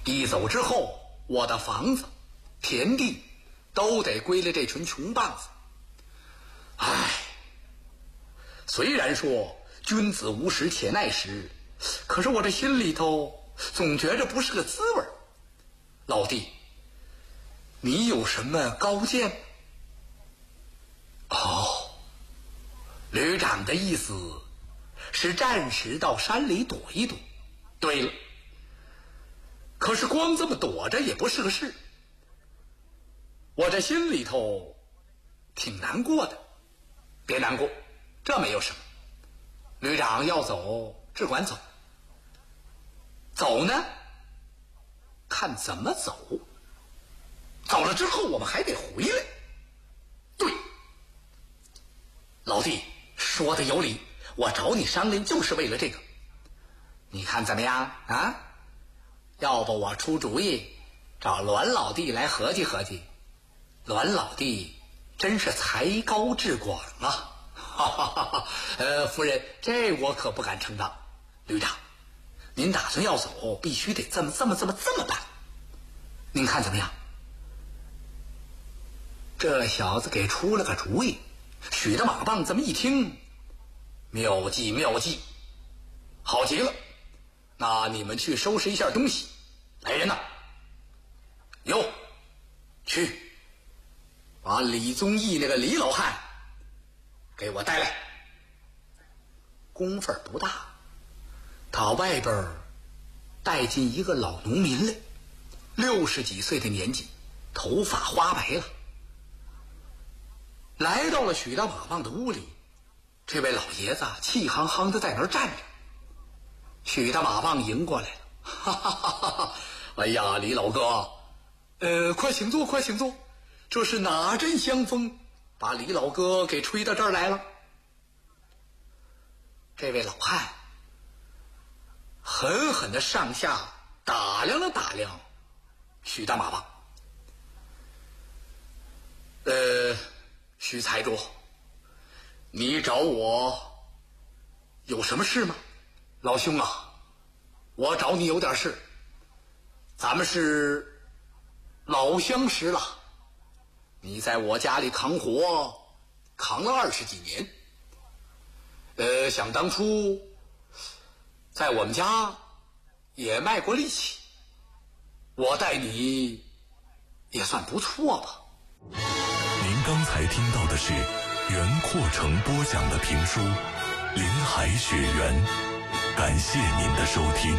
地走之后，我的房子、田地都得归了这群穷棒子。唉，虽然说君子无时且耐时，可是我这心里头总觉着不是个滋味。老弟，你有什么高见？哦，旅长的意思是暂时到山里躲一躲。对了，可是光这么躲着也不是个事，我这心里头挺难过的。别难过，这没有什么。旅长要走只管走，走呢看怎么走，走了之后我们还得回来。对，老弟说的有理，我找你商量就是为了这个。你看怎么样啊？要不我出主意，找栾老弟来合计合计。栾老弟真是才高志广啊！哈哈哈哈！夫人，这我可不敢称当。旅长，您打算要走，必须得这么办。您看怎么样？这小子给出了个主意。许的马棒这么一听，妙计，好极了。那你们去收拾一下东西。来人呐，有，去把李宗义那个李老汉给我带来。功夫不大，他外边带进一个老农民来，60几岁的年纪，头发花白了。来到了许大马棒的屋里，这位老爷子气夯夯的在那儿站着。许大马棒迎过来了，哈哈哈哈！哎呀，李老哥，快请坐，这是哪阵香风，把李老哥给吹到这儿来了？这位老汉狠狠的上下打量了打量许大马棒。许财主，你找我有什么事吗？老兄啊，我找你有点事，咱们是老相识了。你在我家里扛活扛了20几年，想当初在我们家也卖过力气，我待你也算不错吧。 您刚才听到的是袁阔成播讲的评书《林海雪原》，感谢您的收听。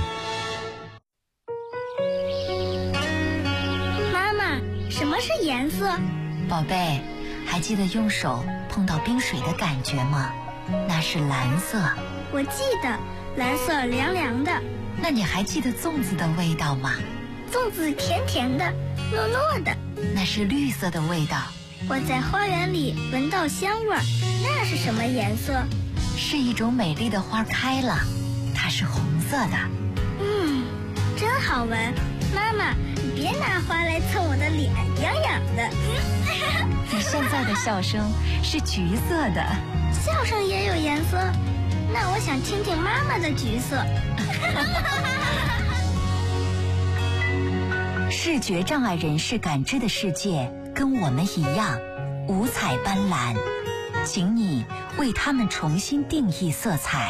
妈妈，什么是颜色？ 宝贝，还记得用手碰到冰水的感觉吗？那是蓝色。 我记得，蓝色凉凉的。 那你还记得粽子的味道吗？ 粽子甜甜的，糯糯的。 那是绿色的味道。 我在花园里闻到香味儿，那是什么颜色？ 是一种美丽的花开了，它是红色的。 真好闻。妈妈，你别拿花来蹭我的脸，痒痒的。 你现在的笑声是橘色的。 笑声也有颜色？那我想听听妈妈的橘色。 视觉障碍人士感知的世界跟我们一样五彩斑斓，请你为他们重新定义色彩。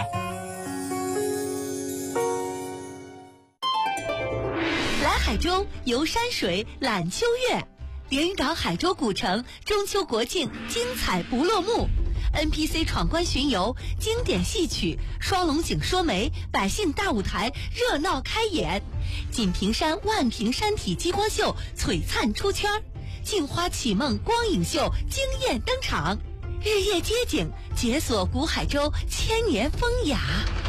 来海州游山水览秋月，连云港海州古城中秋国庆精彩不落幕， NPC 闯关巡游，经典戏曲，双龙井说媒，百姓大舞台热闹开演，锦屏山万屏山体激光秀璀璨出圈，镜花启梦光影秀惊艳登场，日夜街景解锁古海州千年风雅。